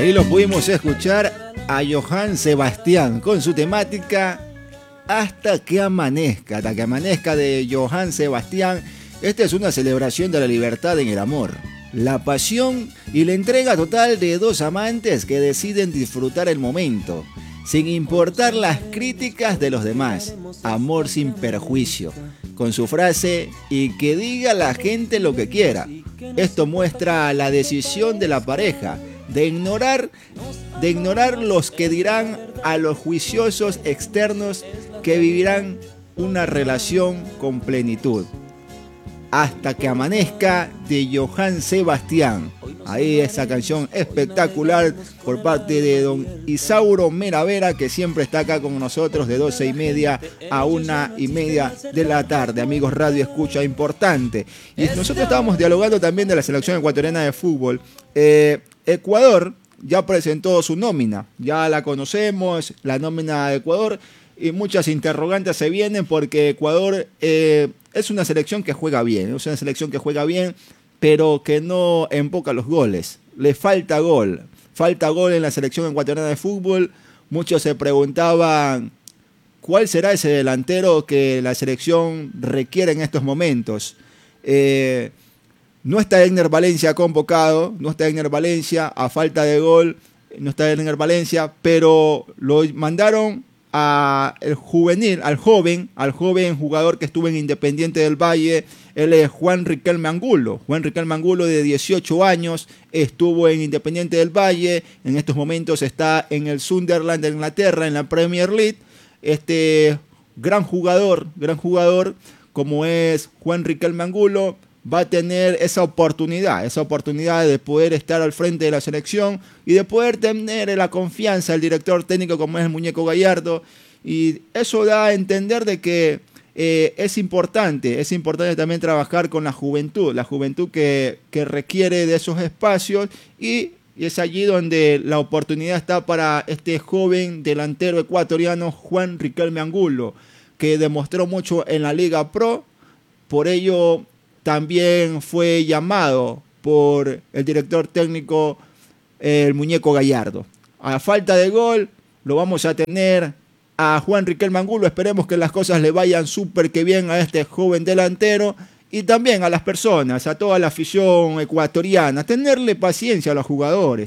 Ahí lo pudimos escuchar a Johann Sebastián con su temática Hasta que amanezca, de Johann Sebastián. Esta es una celebración de la libertad en el amor, la pasión y la entrega total de dos amantes que deciden disfrutar el momento, sin importar las críticas de los demás. Amor sin perjuicio, con su frase "y que diga la gente lo que quiera". Esto muestra la decisión de la pareja de ignorar los que dirán, a los juiciosos externos que vivirán una relación con plenitud. Hasta que amanezca, de Johann Sebastián. Ahí esa canción espectacular por parte de don Isauro Meravera, que siempre está acá con nosotros de 12:30 a 1:30 de la tarde. Amigos, radio escucha importante. Y nosotros estábamos dialogando también de la selección ecuatoriana de fútbol. Ecuador ya presentó su nómina, ya la conocemos, la nómina de Ecuador, y muchas interrogantes se vienen porque Ecuador es una selección que juega bien, pero que no emboca los goles. Le falta gol en la selección ecuatoriana de fútbol. Muchos se preguntaban cuál será ese delantero que la selección requiere en estos momentos. No está Edner Valencia convocado, a falta de gol, no está Edner Valencia, pero lo mandaron al joven jugador que estuvo en Independiente del Valle. Él es Juan Riquelme Angulo. De 18 años, estuvo en Independiente del Valle. En estos momentos está en el Sunderland de Inglaterra, en la Premier League. Este gran jugador, como es Juan Riquelme Angulo, va a tener esa oportunidad de poder estar al frente de la selección y de poder tener la confianza del director técnico como es el Muñeco Gallardo. Y eso da a entender de que es importante también trabajar con la juventud que requiere de esos espacios, y es allí donde la oportunidad está para este joven delantero ecuatoriano Juan Riquelme Angulo, que demostró mucho en la Liga Pro. Por ello también fue llamado por el director técnico, el Muñeco Gallardo. A falta de gol, lo vamos a tener a Juan Riquelme Angulo. Esperemos que las cosas le vayan súper que bien a este joven delantero, y también a las personas, a toda la afición ecuatoriana, tenerle paciencia a los jugadores.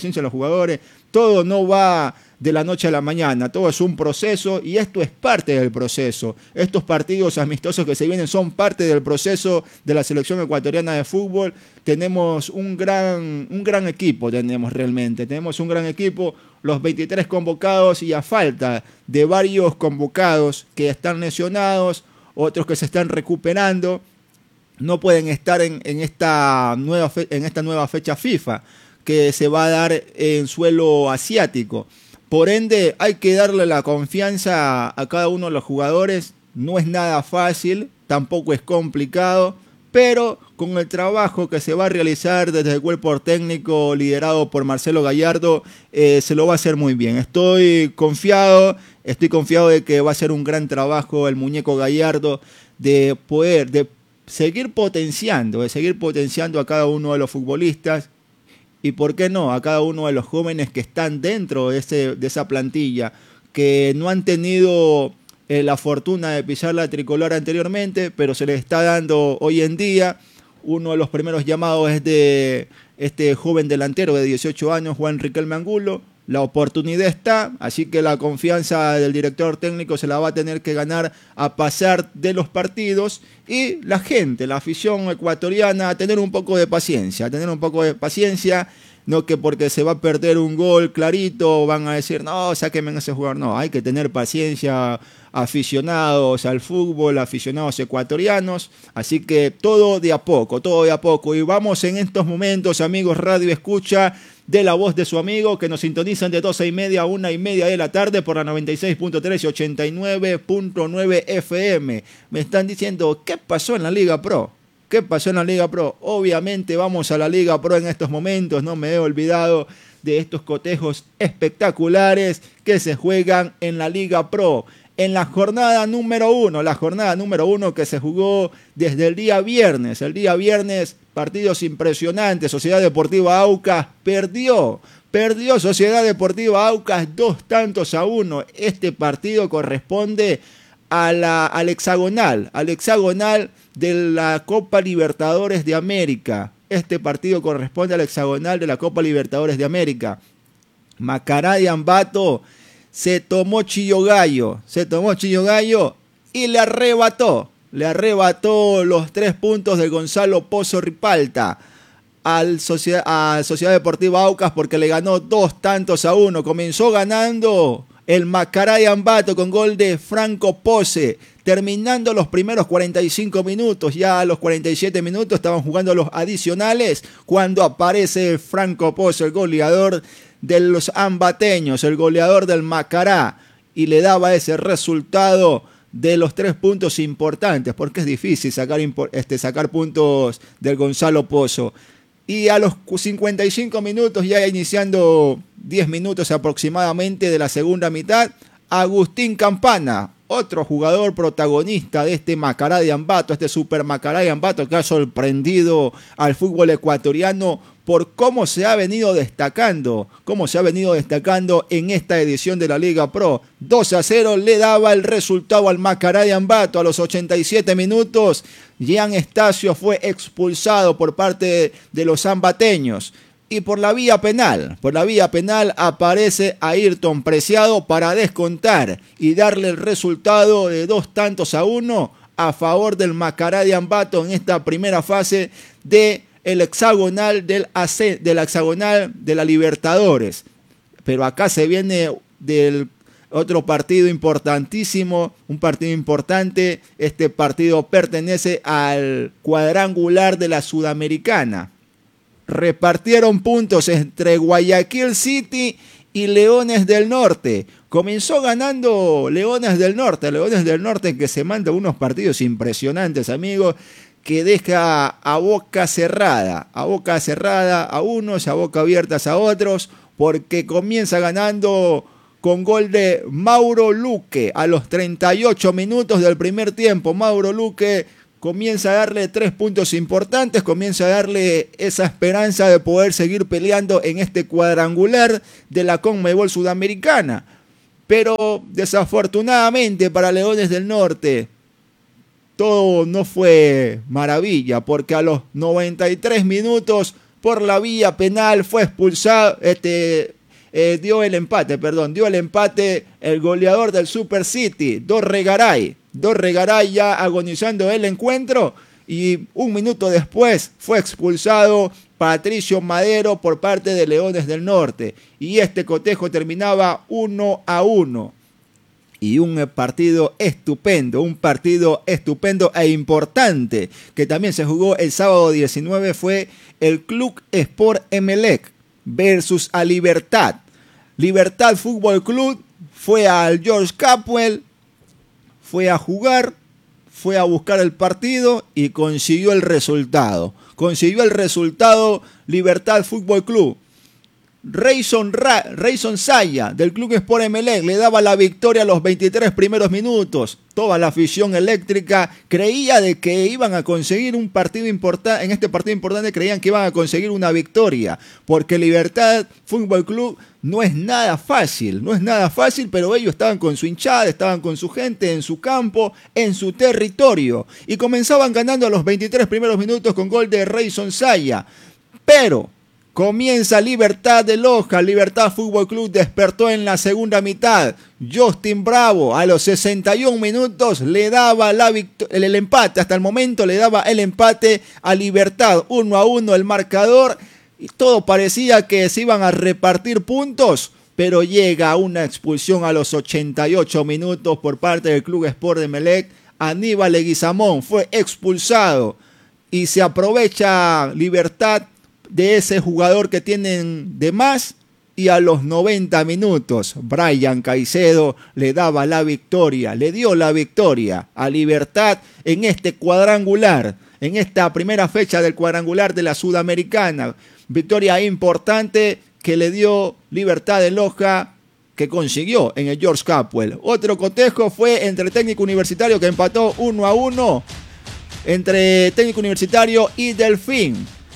Todo no va de la noche a la mañana, todo es un proceso, y esto es parte del proceso. Estos partidos amistosos que se vienen son parte del proceso de la selección ecuatoriana de fútbol. Tenemos un gran equipo, tenemos un gran equipo, los 23 convocados, y a falta de varios convocados que están lesionados, otros que se están recuperando, no pueden estar en esta nueva fecha FIFA que se va a dar en suelo asiático. Por ende, hay que darle la confianza a cada uno de los jugadores. No es nada fácil, tampoco es complicado, pero con el trabajo que se va a realizar desde el cuerpo técnico liderado por Marcelo Gallardo, se lo va a hacer muy bien. Estoy confiado de que va a ser un gran trabajo el Muñeco Gallardo, de seguir potenciando a cada uno de los futbolistas, y por qué no, a cada uno de los jóvenes que están dentro de esa plantilla, que no han tenido la fortuna de pisar la tricolor anteriormente, pero se les está dando hoy en día. Uno de los primeros llamados es de este joven delantero de 18 años, Juan Riquelme Angulo. La oportunidad está, así que la confianza del director técnico se la va a tener que ganar a pasar de los partidos, y la gente, la afición ecuatoriana, a tener un poco de paciencia, no que porque se va a perder un gol clarito van a decir no, sáquenme a ese jugador. No, hay que tener paciencia, aficionados al fútbol, aficionados ecuatorianos. Así que todo de a poco, y vamos en estos momentos, amigos radio escucha de la voz de su amigo, que nos sintonizan de 12:30 a 1:30 de la tarde por la 96.3 y 89.9 FM. Me están diciendo, ¿qué pasó en la Liga Pro? Obviamente vamos a la Liga Pro en estos momentos. No me he olvidado de estos cotejos espectaculares que se juegan en la Liga Pro. En la jornada número 1, que se jugó desde el día viernes. Partidos impresionantes. Sociedad Deportiva Aucas perdió Perdió Sociedad Deportiva Aucas 2-1. Este partido corresponde al hexagonal de la Copa Libertadores de América. Este partido corresponde al hexagonal de la Copa Libertadores de América. Macará de Ambato se tomó Chillogallo y le arrebató los 3 puntos de Gonzalo Pozo Ripalta a Sociedad Deportiva Aucas, porque le ganó 2-1. Comenzó ganando el Macará de Ambato con gol de Franco Pose, terminando los primeros 45 minutos. Ya a los 47 minutos estaban jugando los adicionales cuando aparece Franco Pose, el goleador de los ambateños, el goleador del Macará, y le daba ese resultado de los 3 puntos importantes, porque es difícil sacar puntos del Gonzalo Pozo. Y a los 55 minutos, ya iniciando 10 minutos aproximadamente de la segunda mitad, Agustín Campana, otro jugador protagonista de este Macará de Ambato, este Super Macará de Ambato, que ha sorprendido al fútbol ecuatoriano por cómo se ha venido destacando en esta edición de la Liga Pro. 2-0 le daba el resultado al Macará de Ambato. A los 87 minutos, Jean Estacio fue expulsado por parte de los ambateños. Y por la vía penal aparece Ayrton Preciado para descontar y darle el resultado de 2-1 a favor del Macará de Ambato en esta primera fase del hexagonal del hexagonal de la Libertadores. Pero acá se viene del otro partido importantísimo, un partido importante. Este partido pertenece al cuadrangular de la Sudamericana. Repartieron puntos entre Guayaquil City y Leones del Norte. Comenzó ganando Leones del Norte, que se manda unos partidos impresionantes, amigos, que deja a boca cerrada a unos, a boca abiertas a otros, porque comienza ganando con gol de Mauro Luque a los 38 minutos del primer tiempo. Mauro Luque comienza a darle 3 puntos importantes, comienza a darle esa esperanza de poder seguir peleando en este cuadrangular de la Conmebol Sudamericana. Pero desafortunadamente para Leones del Norte, todo no fue maravilla, porque a los 93 minutos por la vía penal fue expulsado, dio el empate el goleador del Super City, Dorregaray ya agonizando el encuentro, y un minuto después fue expulsado Patricio Madero por parte de Leones del Norte, y este cotejo terminaba 1-1. Y un partido estupendo e importante que también se jugó el sábado 19 fue el Club Sport Emelec versus a Libertad. Libertad Fútbol Club fue al George Capwell, fue a jugar, fue a buscar el partido y consiguió el resultado. Libertad Fútbol Club. Rayson Saya del Club Sport Emelec le daba la victoria a los 23 primeros minutos. Toda la afición eléctrica creía de que iban a conseguir un partido importante. En este partido importante creían que iban a conseguir una victoria, porque Libertad Fútbol Club no es nada fácil, pero ellos estaban con su hinchada, estaban con su gente en su campo, en su territorio, y comenzaban ganando a los 23 primeros minutos con gol de Rayson Saya. Pero comienza Libertad de Loja. Libertad Fútbol Club despertó en la segunda mitad. Justin Bravo a los 61 minutos le daba el empate. Hasta el momento le daba el empate a Libertad. 1-1 el marcador. Y todo parecía que se iban a repartir puntos. Pero llega una expulsión a los 88 minutos por parte del Club Sport de Emelec. Aníbal Leguizamón fue expulsado. Y se aprovecha Libertad de ese jugador que tienen de más, y a los 90 minutos Brian Caicedo le dio la victoria a Libertad en este cuadrangular, en esta primera fecha del cuadrangular de la Sudamericana. Victoria importante que le dio Libertad de Loja, que consiguió en el George Capwell. Otro cotejo fue entre Técnico Universitario, que empató 1-1 entre Técnico Universitario y Delfín.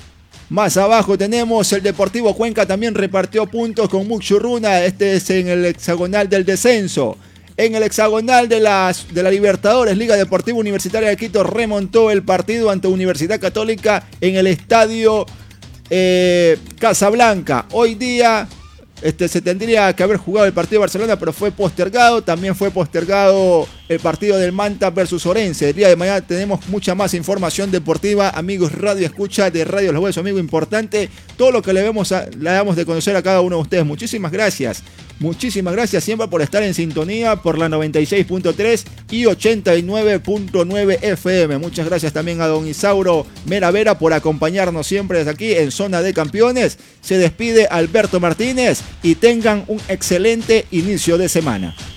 Más abajo tenemos el Deportivo Cuenca, también repartió puntos con Muxurruna. Este es en el hexagonal del descenso. En el hexagonal de la Libertadores, Liga Deportiva Universitaria de Quito remontó el partido ante Universidad Católica en el estadio Casablanca. Hoy día se tendría que haber jugado el partido de Barcelona, pero fue postergado. También fue postergado el partido del Manta versus Orense. El día de mañana tenemos mucha más información deportiva. Amigos Radio Escucha de Radio Los Huesos, amigo importante. Todo lo que le damos de conocer a cada uno de ustedes. Muchísimas gracias. Muchísimas gracias siempre por estar en sintonía por la 96.3 y 89.9 FM. Muchas gracias también a don Isauro Meravera por acompañarnos siempre desde aquí en Zona de Campeones. Se despide Alberto Martínez y tengan un excelente inicio de semana.